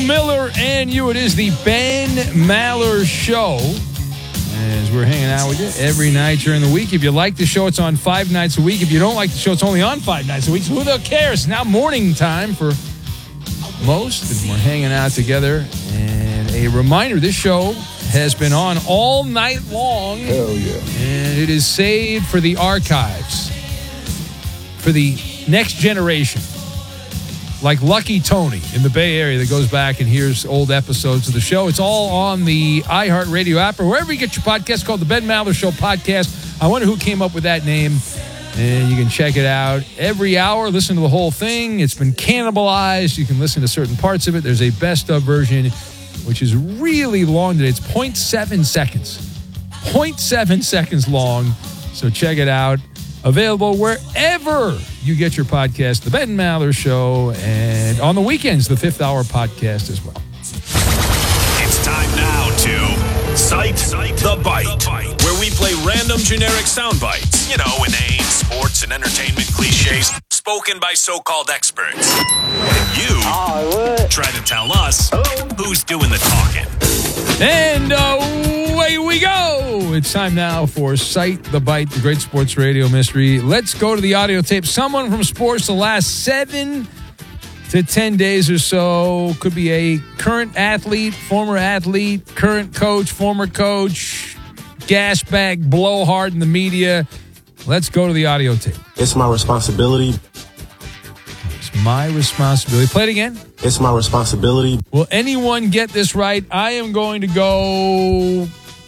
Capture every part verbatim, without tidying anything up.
Miller and you. It is the Ben Maller Show. As we're hanging out with you every night during the week. If you like the show, it's on five nights a week. If you don't like the show, it's only on five nights a week. So who the cares? Now morning time for most. And we're hanging out together. And a reminder, this show has been on all night long. Hell yeah. And it is saved for the archives. For the next generation. Like Lucky Tony in the Bay Area that goes back and hears old episodes of the show. It's all on the iHeartRadio app or wherever you get your podcast, called the Ben Maller Show Podcast. I wonder who came up with that name. And you can check it out every hour. Listen to the whole thing. It's been cannibalized. You can listen to certain parts of it. There's a best of version, which is really long today. It's zero point seven seconds. zero point seven seconds long. So check it out. Available wherever you get your podcast, The Ben Maller Show, and on the weekends, the Fifth Hour Podcast as well. It's time now to Cite the Bite, where we play random generic sound bites. You know, inane sports and entertainment cliches spoken by so-called experts. And you oh, try to tell us who's doing the talking. And away we go. It's time now for Cite the Bite, the great sports radio mystery. Let's go to the audio tape. Someone from sports the last seven to ten days or so. Could be a current athlete, former athlete, current coach, former coach, gas bag blowhard in the media. Let's go to the audio tape. It's my responsibility. It's my responsibility. Play it again. It's my responsibility. Will anyone get this right? I am going to go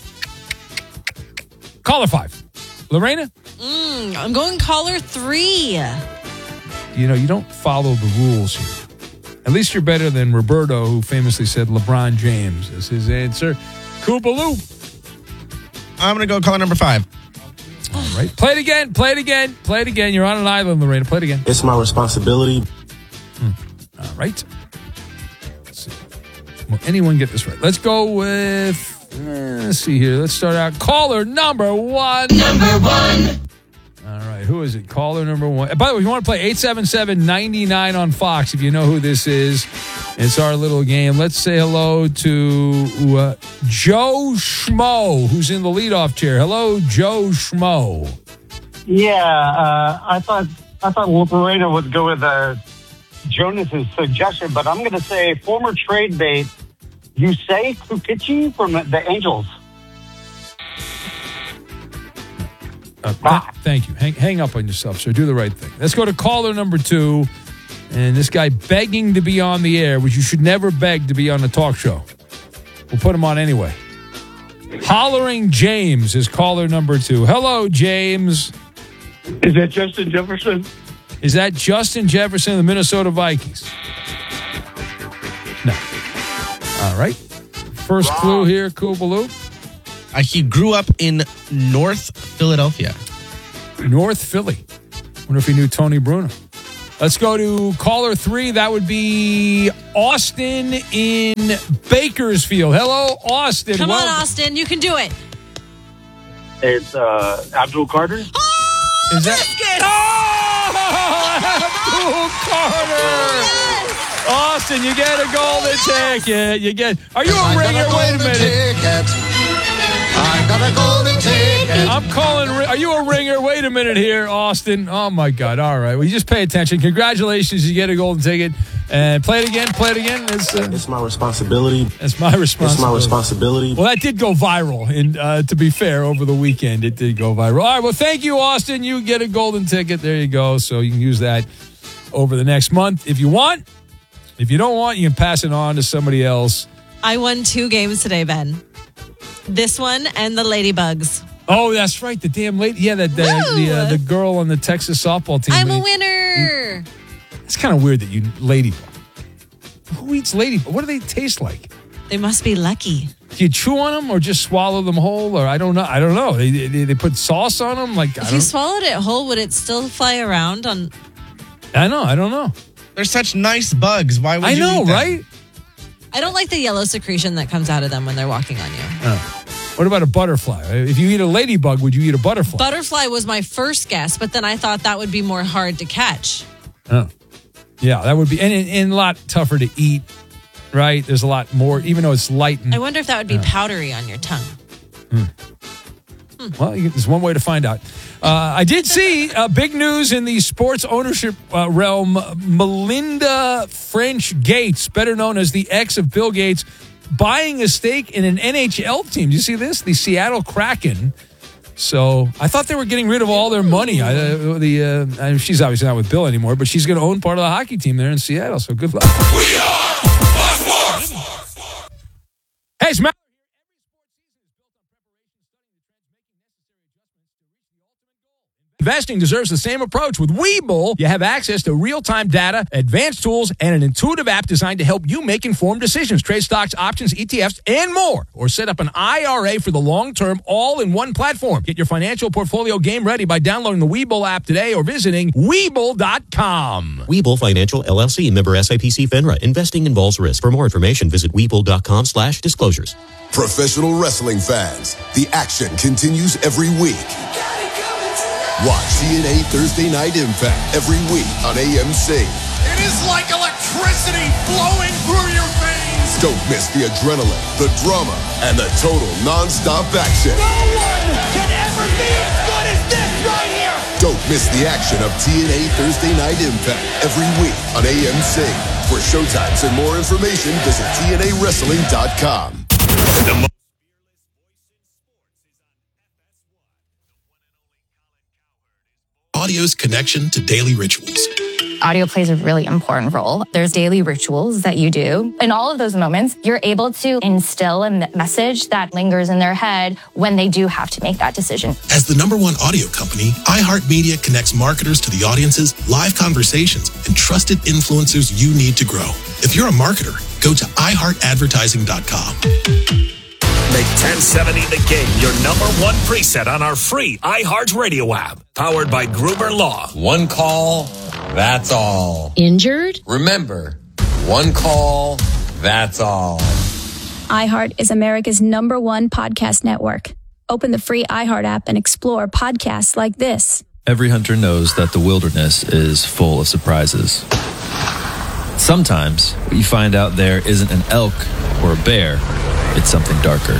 caller five. Lorena? Mm, I'm going caller three. You know, you don't follow the rules here. At least you're better than Roberto, who famously said LeBron James is his answer. Koopaloo. I'm going to go caller number five. All right. Play it again. Play it again. Play it again. You're on an island, Lorena. Play it again. It's my responsibility. Hmm. All right. Let's see. Will anyone get this right? Let's go with, eh, let's see here. Let's start out. Caller number one. Number one. All right. Who is it? Caller number one. And by the way, if you want to play eight seven seven, nine nine on Fox, if you know who this is, it's our little game. Let's say hello to uh, Joe Schmo, who's in the leadoff chair. Hello, Joe Schmo. Yeah, uh, I thought I thought Lorena would go with uh, Jonas's suggestion, but I'm going to say former trade bait, Yusei Kukichi from the Angels. Uh, th- thank you. Hang, hang up on yourself, sir. Do the right thing. Let's go to caller number two. And this guy begging to be on the air, which you should never beg to be on a talk show. We'll put him on anyway. Hollering James is caller number two. Hello, James. Is that Justin Jefferson? Is that Justin Jefferson of the Minnesota Vikings? No. All right. First wow. clue here, Koopaloo. Uh, he grew up in North Philadelphia. North Philly. Wonder if he knew Tony Bruno. Let's go to caller three. That would be Austin in Bakersfield. Hello, Austin. Come Welcome. on, Austin. You can do it. It's uh, Abdul Carter. Oh, Is that? biscuits! Oh, Abdul Carter. Yes! Austin, you get a golden yes! ticket. You get. Are you a ringer? Wait a minute. Ticket. I got a golden ticket. I'm calling. Are you a ringer? Wait a minute here, Austin. Oh, my God. All right. Well, you just pay attention. Congratulations. You get a golden ticket. And play it again. Play it again. It's, uh, it's my responsibility. It's my responsibility. It's my responsibility. Well, that did go viral. And uh, to be fair, over the weekend, it did go viral. All right. Well, thank you, Austin. You get a golden ticket. There you go. So you can use that over the next month if you want. If you don't want, you can pass it on to somebody else. I won two games today, Ben. This one and the Ladybugs. Oh, that's right. The damn lady. Yeah, the the, the, uh, the girl on the Texas softball team. I'm a lady. winner. You, it's kind of weird that you ladybug. Who eats ladybug? What do they taste like? They must be lucky. Do you chew on them or just swallow them whole? Or I don't know. I don't know. They they, they put sauce on them. Like if I you swallowed it whole, would it still fly around on? I know. I don't know. They're such nice bugs. Why would I you know, eat them? right? I don't like the yellow secretion that comes out of them when they're walking on you. Oh. What about a butterfly? If you eat a ladybug, would you eat a butterfly? Butterfly was my first guess, but then I thought that would be more hard to catch. Oh. Yeah, that would be, and, and a lot tougher to eat right? There's a lot more, even though it's light. And, I wonder if that would be powdery on your tongue. Hmm. Well, you, there's one way to find out. Uh, I did see uh, big news in the sports ownership uh, realm. Melinda French Gates, better known as the ex of Bill Gates, buying a stake in an N H L team. Do you see this? The Seattle Kraken. So I thought they were getting rid of all their money. I, uh, the uh, she's obviously not with Bill anymore, but she's going to own part of the hockey team there in Seattle. So good luck. We are Fox Sports. Hey, it's Matt. Investing deserves the same approach. With Webull, you have access to real-time data, advanced tools, and an intuitive app designed to help you make informed decisions. Trade stocks, options, E T Fs, and more. Or set up an I R A for the long term, all in one platform. Get your financial portfolio game ready by downloading the Webull app today or visiting Webull dot com. Webull Financial, L L C, member S I P C FINRA. Investing involves risk. For more information, visit Webull dot com slash disclosures. Professional wrestling fans, the action continues every week. Watch T N A Thursday Night Impact every week on A M C. It is like electricity flowing through your veins. Don't miss the adrenaline, the drama, and the total non-stop action. No one can ever be as good as this right here. Don't miss the action of T N A Thursday Night Impact every week on A M C. For showtimes and more information, visit T N A wrestling dot com. The Audio's connection to daily rituals. Audio plays a really important role. There's daily rituals that you do. In all of those moments, you're able to instill a message that lingers in their head when they do have to make that decision. As the number one audio company, iHeartMedia connects marketers to the audiences, live conversations, and trusted influencers you need to grow. If you're a marketer, go to i heart advertising dot com. Make ten seventy The Game your number one preset on our free iHeart Radio app, powered by Gruber Law. One call, that's all. Injured? Remember, one call, that's all. iHeart is America's number one podcast network. Open the free iHeart app and explore podcasts like this. Every hunter knows that the wilderness is full of surprises. Sometimes what you find out there isn't an elk or a bear. It's something darker.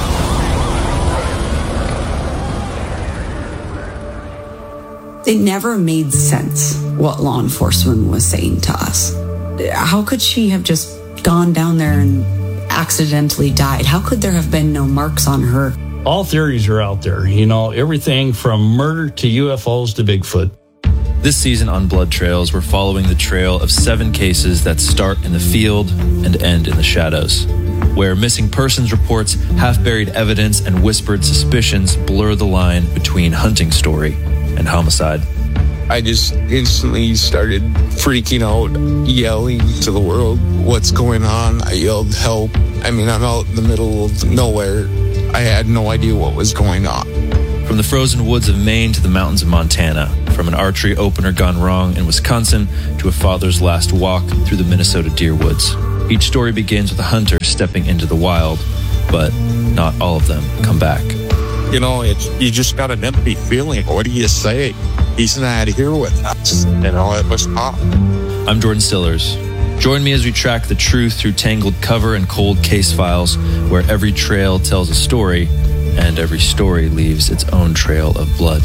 It never made sense what law enforcement was saying to us. How could she have just gone down there and accidentally died? How could there have been no marks on her? All theories are out there, you know, everything from murder to U F Os to Bigfoot. This season on Blood Trails, we're following the trail of seven cases that start in the field and end in the shadows, where missing persons reports, half-buried evidence, and whispered suspicions blur the line between hunting story and homicide. I just instantly started freaking out, yelling to the world, what's going on? I yelled, help. I mean, I'm out in the middle of nowhere. I had no idea what was going on. From the frozen woods of Maine to the mountains of Montana, from an archery opener gone wrong in Wisconsin to a father's last walk through the Minnesota deer woods. Each story begins with a hunter stepping into the wild, but not all of them come back. You know, it's, you just got an empty feeling. What do you say? He's not here with us. You know, it was tough. I'm Jordan Stillers. Join me as we track the truth through tangled cover and cold case files, where every trail tells a story and every story leaves its own trail of blood.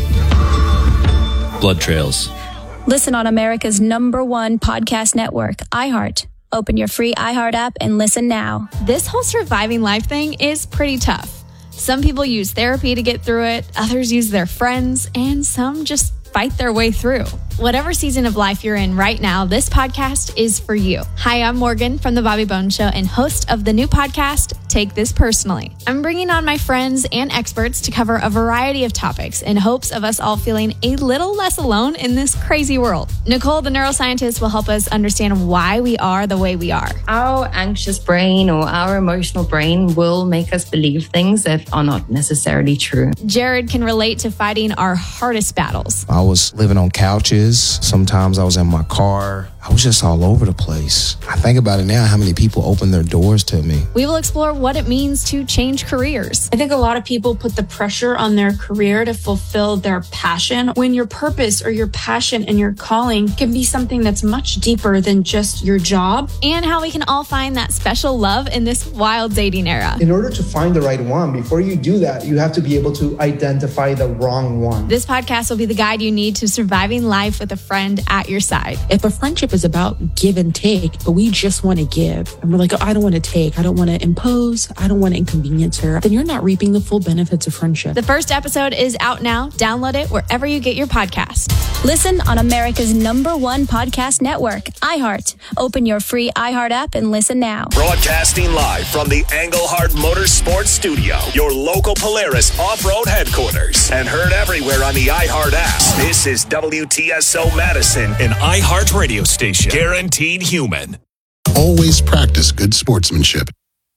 Blood Trails. Listen on America's number one podcast network, iHeart. Open your free iHeart app and listen now. This whole surviving life thing is pretty tough. Some people use therapy to get through it, others use their friends, and some just fight their way through. Whatever season of life you're in right now, this podcast is for you. Hi, I'm Morgan from The Bobby Bones Show and host of the new podcast, Take This Personally. I'm bringing on my friends and experts to cover a variety of topics in hopes of us all feeling a little less alone in this crazy world. Nicole, the neuroscientist, will help us understand why we are the way we are. Our anxious brain or our emotional brain will make us believe things that are not necessarily true. Jared can relate to fighting our hardest battles. I was living on couches. Sometimes I was in my car. I was just all over the place. I think about it now, how many people opened their doors to me. We will explore what it means to change careers. I think a lot of people put the pressure on their career to fulfill their passion, when your purpose or your passion and your calling can be something that's much deeper than just your job. And how we can all find that special love in this wild dating era. In order to find the right one, before you do that, you have to be able to identify the wrong one. This podcast will be the guide you need to surviving life with a friend at your side. If a friendship is about give and take, but we just want to give, and we're like, oh, I don't want to take, I don't want to impose, I don't want to inconvenience her, then you're not reaping the full benefits of friendship. The first episode is out now. Download it wherever you get your podcast. Listen on America's number one podcast network, iHeart. Open your free iHeart app and listen now. Broadcasting live from the Engelhard Motorsports Studio, your local Polaris off-road headquarters, and heard everywhere on the iHeart app. This is W T S O Madison, an iHeart radio station, guaranteed human. Always practice good sportsmanship.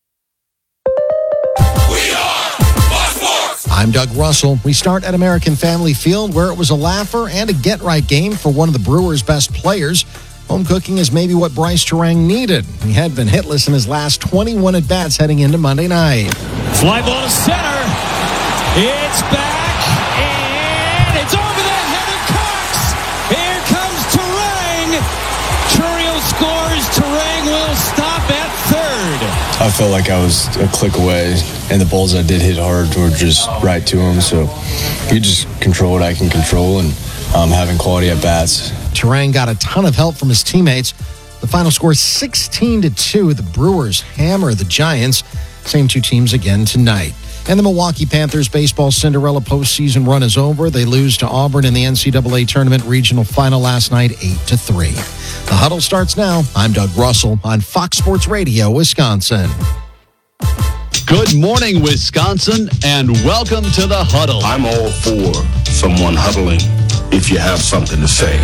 I'm Doug Russell. We start at American Family Field, where it was a laugher and a get-right game for one of the Brewers' best players. Home cooking is maybe what Bryce Terang needed. He had been hitless in his last twenty-one at-bats heading into Monday night. Fly ball to center. It's back, and it's over the head of Cox. Here comes Terang. Churiel scores. Terang will stop at third. I felt like I was a click away, and the balls I did hit hard were just right to him. So you just control what I can control, and um, having quality at bats. Terang got a ton of help from his teammates. The final score sixteen to two. The Brewers hammer the Giants. Same two teams again tonight. And the Milwaukee Panthers baseball Cinderella postseason run is over. They lose to Auburn in the N C double A tournament regional final last night, eight to three. The Huddle starts now. I'm Doug Russell on Fox Sports Radio, Wisconsin. Good morning, Wisconsin, and welcome to the Huddle. I'm all for someone huddling if you have something to say.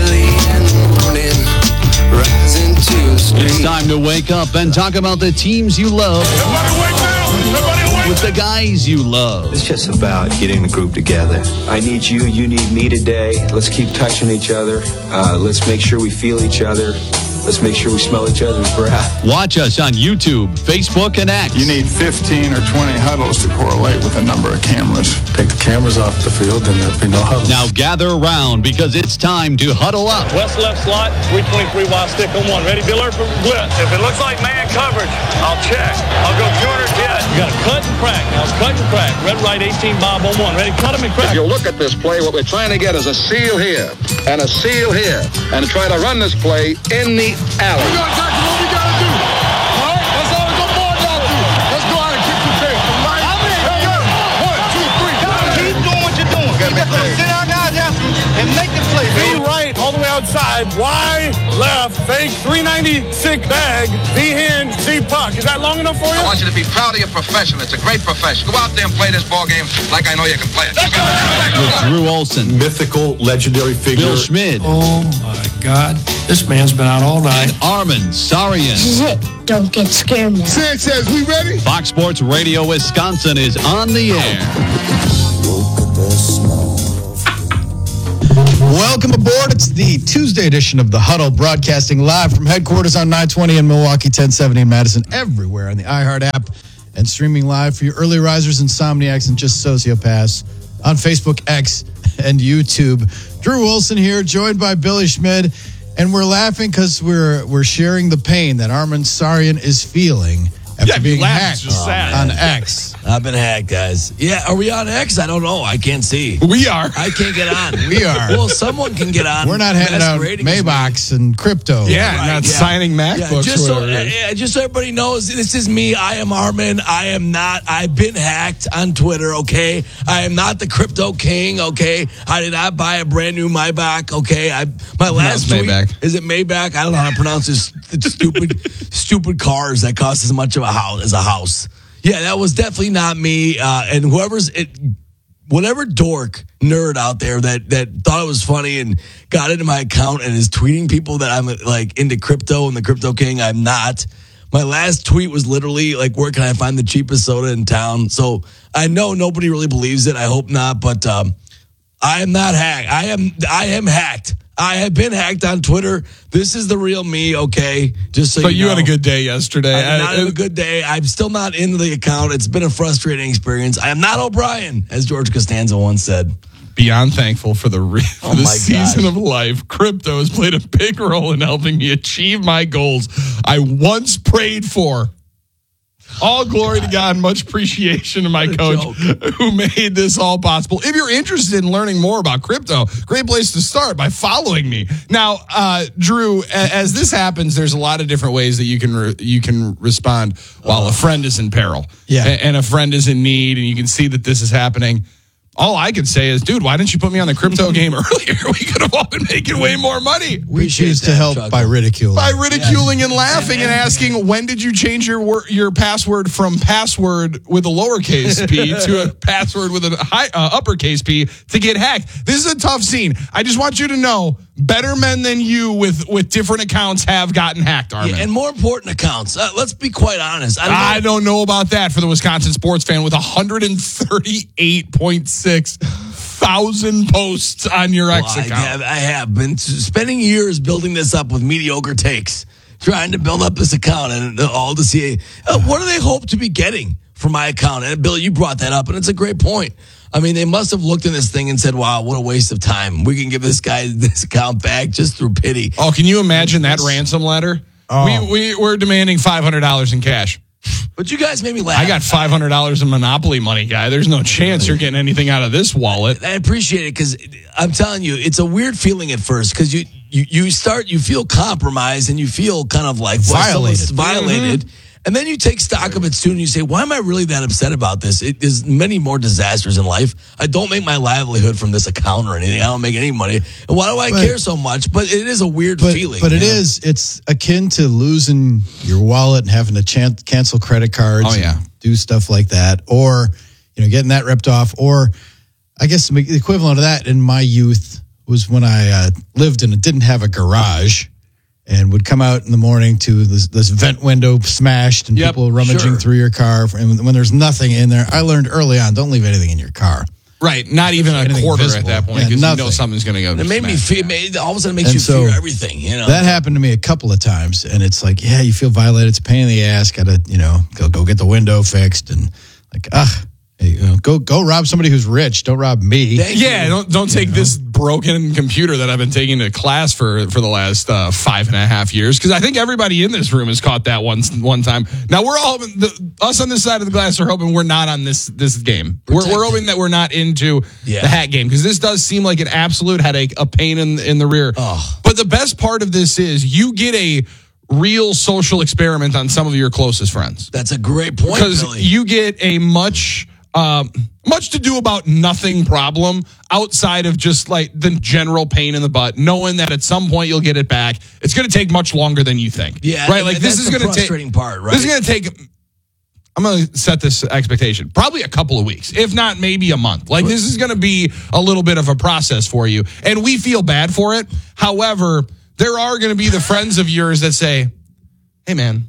It's time to wake up and talk about the teams you love. Everybody wake up! Everybody wake with the guys you love. It's just about getting the group together. I need you, you need me today. Let's keep touching each other. Uh, let's make sure we feel each other. Let's make sure we smell each other's breath. Watch us on YouTube, Facebook, and X. You need fifteen or twenty huddles to correlate with the number of cameras. Take the cameras off the field, and there'll be no huddles. Now gather around, because it's time to huddle up. West left slot, three twenty-three wide stick on one. Ready, Biller, for blitz. If it looks like man coverage, I'll check. I'll go corner jet. You got to cut and crack. Now cut and crack. Red, right, eighteen, Bob on one. Ready, cut him and crack. If you look at this play, what we're trying to get is a seal here and a seal here, and try to run this play in the alley. We got exactly what we got to do. All right? That's all the board got to do. Let's go out and kick the tail. Right? Hey, yo. One, two, three. Keep doing what you're doing. You just gonna sit down guys and make the play. V right, all the way outside. Y left, fake, three ninety-six bag. V hand, Z puck. Is that long enough for you? I want you to be proud of your profession. It's a great profession. Go out there and play this ball game like I know you can play it. With Drew Olson, mythical, legendary figure. Bill Schmid. Oh, my God. This man's been out all night. And Armin Sarian. This is it. Don't get scared now. Sanchez, we ready? Fox Sports Radio Wisconsin is on the air. Welcome aboard. It's the Tuesday edition of The Huddle, broadcasting live from headquarters on nine twenty in Milwaukee, ten seventy in Madison, everywhere on the iHeart app, and streaming live for your early risers, insomniacs, and just sociopaths on Facebook, X, and YouTube. Drew Wilson here, joined by Billy Schmid, and we're laughing because we're we're sharing the pain that Armin Sarian is feeling after yeah, being laugh, hacked just sad. on X. I've been hacked, guys. Yeah, are we on X? I don't know. I can't see. We are. I can't get on. We are. Well, someone can get on. We're not handing out Maybachs and crypto. Yeah, right, not yeah. signing MacBooks. Yeah, just, so, uh, just so everybody knows, this is me. I am Armin. I am not. I've been hacked on Twitter, okay? I am not the crypto king, okay? I did not buy a brand new Maybach, okay? I My last no, tweet, Maybach. is it Maybach? I don't know how to pronounce this stupid, stupid cars that cost as much of a house as a house. Yeah, that was definitely not me. Uh, and whoever's it, whatever dork nerd out there that that thought it was funny and got into my account and is tweeting people that I'm like into crypto and the crypto king, I'm not. My last tweet was literally like, where can I find the cheapest soda in town? So I know nobody really believes it. I hope not, but um, I am not hacked. I am I am hacked. I have been hacked on Twitter. This is the real me, okay? Just so but you, you know. had a good day yesterday. I did not I, have a good day. I'm still not in the account. It's been a frustrating experience. I am not O'Brien, as George Costanza once said. Beyond thankful for the, re- for oh the my season gosh. of life. Crypto has played a big role in helping me achieve my goals I once prayed for. All glory to God, much appreciation to my coach who made this all possible. If you're interested in learning more about crypto, great place to start by following me. Now, uh, Drew, as this happens, there's a lot of different ways that you can re- you can respond while a friend is in peril. Yeah. A- and a friend is in need, and you can see that this is happening. All I can say is, dude, why didn't you put me on the crypto game earlier? We could have all been making way more money. We choose to help Chuck. by ridiculing. By ridiculing and laughing and asking, when did you change your wor- your password from password with a lowercase p to a password with a high, uh, uppercase p to get hacked? This is a tough scene. I just want you to know, better men than you with, with different accounts have gotten hacked, Armin. Yeah, and more important accounts. Uh, let's be quite honest. I don't, I don't know about that for the Wisconsin sports fan with one hundred thirty-eight point six thousand posts on your well, X I account. have, I have been spending years building this up with mediocre takes, trying to build up this account and all to see uh, what do they hope to be getting from my account. And Bill, you brought that up, and it's a great point. I mean, they must have looked at this thing and said, wow, what a waste of time. We can give this guy this account back just through pity. Oh, can you imagine that ransom letter? Oh. We, we, we're demanding five hundred dollars in cash. But you guys made me laugh. I got five hundred dollars in Monopoly money, guy. There's no chance you're getting anything out of this wallet. I appreciate it because I'm telling you, it's a weird feeling at first because you, you, you start, you feel compromised and you feel kind of like well, violated. violated. Mm-hmm. And then you take stock of it soon and you say, why am I really that upset about this? It, there's many more disasters in life. I don't make my livelihood from this account or anything. I don't make any money. And why do I but, care so much? But it is a weird but, feeling. But it know? is, it's akin to losing your wallet and having to chan- cancel credit cards. Oh, yeah. And do stuff like that. Or, you know, getting that ripped off. Or I guess the equivalent of that in my youth was when I uh, lived and didn't have a garage. And would come out in the morning to this, this vent window smashed and yep, people rummaging sure. through your car. And when there's nothing in there, I learned early on, don't leave anything in your car. Right, not even a Anything quarter visible. at that point Yeah, because you know nothing. something's going to go. It made me feel, made, all of a sudden it makes And you so fear everything. You know that happened to me a couple of times, and it's like, yeah, you feel violated. It's a pain in the ass. Got to, you know, go go get the window fixed, and like, ah, hey, you know, go go rob somebody who's rich. Don't rob me. Thank yeah, you. don't don't take you know? this broken computer that I've been taking to class for for the last uh, five and a half years because I think everybody in this room has caught that one one time. Now we're all the, us on this side of the glass are hoping we're not on this this game. We're, we're hoping that we're not into yeah. the hack game because this does seem like an absolute headache, a pain in in the rear. Oh. But the best part of this is you get a real social experiment on some of your closest friends. That's a great point because Billy. you get a much. Um, much to do about nothing problem outside of just like the general pain in the butt, knowing that at some point you'll get it back. It's going to take much longer than you think. Yeah, right. Like this is going to take frustrating part. Right. This is going to take. I'm going to set this expectation probably a couple of weeks, if not maybe a month. Like this is going to be a little bit of a process for you, and we feel bad for it. However, there are going to be the friends of yours that say, "Hey, man."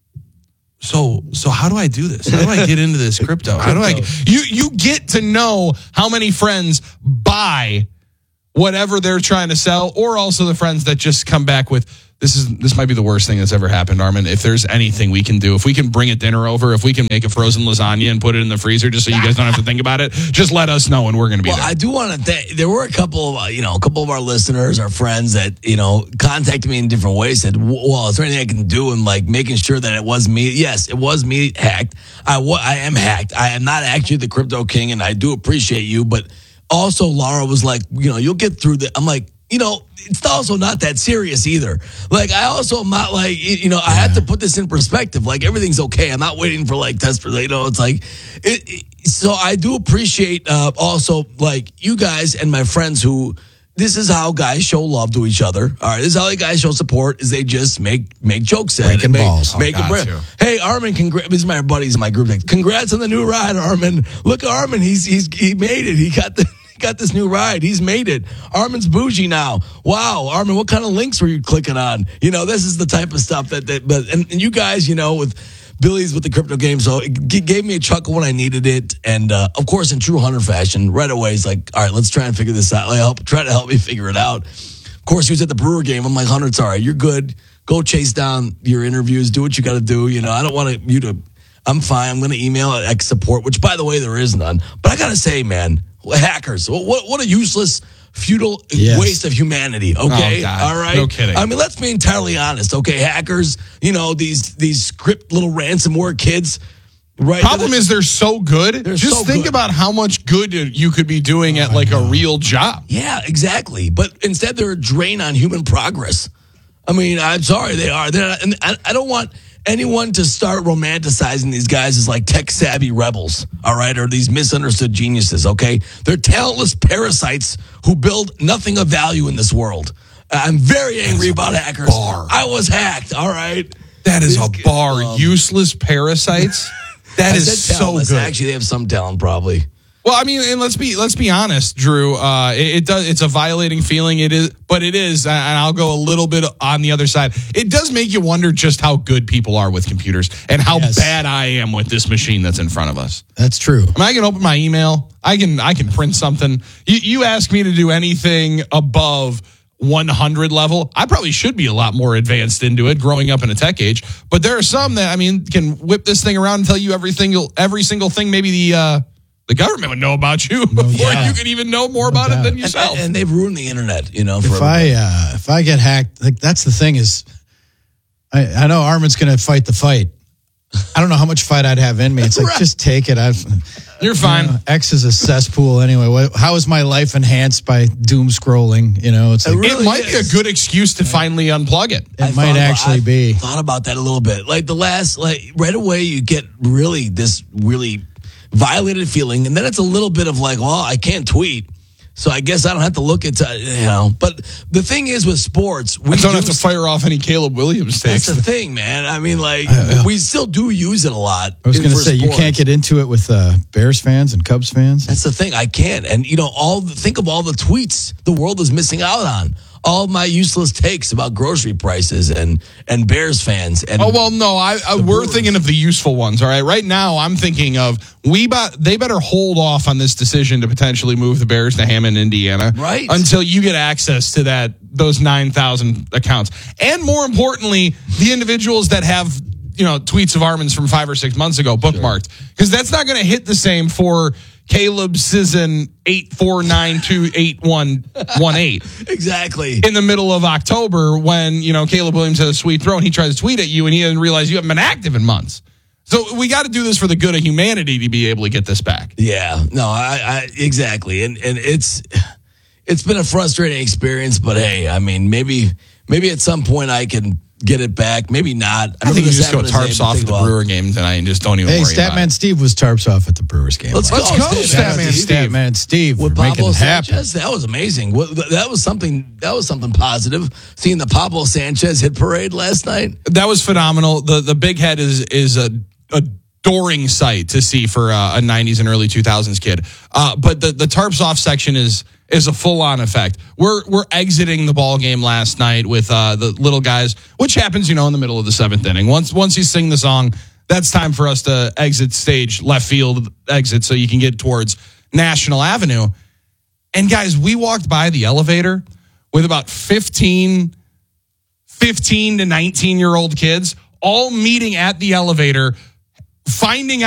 So, so how do I do this? How do I get into this crypto? How do I, you, you get to know how many friends buy whatever they're trying to sell, or also the friends that just come back with, this is, this might be the worst thing that's ever happened, Armin. If there's anything we can do, if we can bring a dinner over, if we can make a frozen lasagna and put it in the freezer just so you guys don't have to think about it, just let us know and we're going to be well, there. I do want to thank, there were a couple of, uh, you know, a couple of our listeners, our friends that, you know, contacted me in different ways, said, well, is there anything I can do in like making sure that it was me? Yes, it was me hacked. I, wa- I am hacked. I am not actually the crypto king and I do appreciate you. But also Laura was like, you know, you'll get through the, I'm like, you know, it's also not that serious either. Like, I also am not like, you know, I have to put this in perspective. Like, everything's okay. I'm not waiting for like test for, you know, it's like, it, it, so I do appreciate uh, also like you guys and my friends who, this is how guys show love to each other. All right, this is how guys show support is they just make make jokes at Breaking it. Make, balls. Make Oh, it break. Hey, Armin, congrats. These are my buddies in my group. Congrats on the new ride, Armin. Look, Armin, he's he's he made it. He got the got this new ride. He's made it. Armin's bougie now. Wow, Armin, what kind of links were you clicking on? You know, this is the type of stuff that, that but and, and you guys, you know, with Billy's with the crypto game, so it g- gave me a chuckle when I needed it. And uh, of course, in true Hunter fashion, right away he's like, "All right, let's try and figure this out. Like, help, try to help me figure it out." Of course, he was at the Brewer game. I'm like, "Hunter, it's all right. You're good. Go chase down your interviews. Do what you got to do. You know, I don't want you to. I'm fine. I'm going to email at X support, which, by the way, there is none. But I got to say, man, hackers. What what a useless." Futile yes. waste of humanity. Okay, oh, all right. No kidding. I mean, let's be entirely honest. Okay, hackers. You know these these script little ransomware kids. Right. Problem is they're so good. They're Just so think good. about how much good you could be doing at like a real job. Yeah, exactly. But instead, they're a drain on human progress. I mean, I'm sorry, they are. They're not, and I, I don't want anyone to start romanticizing these guys as like tech savvy rebels, all right, or these misunderstood geniuses, okay? They're talentless parasites who build nothing of value in this world. I'm very angry about hackers. Bar. I was hacked, all right? That is These a bar. um, Useless parasites. That I is said so talentless. good. Actually, they have some talent, probably. Well, I mean, and let's be let's be honest, Drew. Uh, it, it does. It's a violating feeling. It is, but it is, and I'll go a little bit on the other side. It does make you wonder just how good people are with computers and how Yes. bad I am with this machine that's in front of us. That's true. I mean, I can open my email. I can I can print something. You, you ask me to do anything above one hundred level, I probably should be a lot more advanced into it growing up in a tech age. But there are some that, I mean, can whip this thing around and tell you everything, every single thing maybe the uh, the government would know about you before yeah. you could even know more No about doubt. it than yourself. And, and they've ruined the internet, you know. For If I uh, if I get hacked, like that's the thing is, I, I know Armin's going to fight the fight. I don't know how much fight I'd have in me. It's like, Right. just take it. I've, You're fine. You know, X is a cesspool anyway. What, how is my life enhanced by doom scrolling? You know, it's like, it might be a good excuse to finally unplug it. It might thought actually about, be. I thought about that a little bit. Like the last, like right away, you get really this really violated feeling, and then it's a little bit of like, well, I can't tweet, so I guess I don't have to look at, you know. But the thing is with sports, we I don't do have to fire off any Caleb Williams That's takes. the thing, man. I mean, like we still do use it a lot. I was going to for say, you sports. can't get into it with uh, Bears fans and Cubs fans. That's the thing. I can't. And, you know, all the, think of all the tweets the world is missing out on. All my useless takes about grocery prices and, and Bears fans. And Oh, well, no, I, I we're thinking of the useful ones. All right. Right now, I'm thinking of we but they better hold off on this decision to potentially move the Bears to Hammond, Indiana. Right. Until you get access to that, those nine thousand accounts. And more importantly, the individuals that have, you know, tweets of Armin's from five or six months ago bookmarked. Because that's not going to hit the same for Caleb Sisson eight four nine two eight one one eight. Exactly. In the middle of October when, you know, Caleb Williams has a sweet throw and he tries to tweet at you and he doesn't realize you haven't been active in months. So we got to do this for the good of humanity to be able to get this back. Yeah, no, I, I exactly. And, and it's, it's been a frustrating experience, but hey, I mean, maybe, maybe at some point I can get it back. Maybe not. I think you just go happened tarps today, off but at the think Brewer game tonight and just don't even Hey, worry about Statman it. Steve was tarps off at the Brewers game. Let's last go, night. Statman Steve. Statman Steve. With We're making Pablo it happen. Sanchez, that was amazing. What- That was something. That was something positive. Seeing the Pablo Sanchez hit parade last night. That was phenomenal. The the big head is is a adoring sight to see for uh, a nineties and early two thousands kid. Uh, but the the tarps off section is is a full on effect. We're we're exiting the ball game last night with uh, the little guys, which happens, you know, in the middle of the seventh inning. Once once you sing the song, that's time for us to exit stage left field exit so you can get towards National Avenue. And guys, we walked by the elevator with about fifteen, fifteen to nineteen year old kids all meeting at the elevator, finding out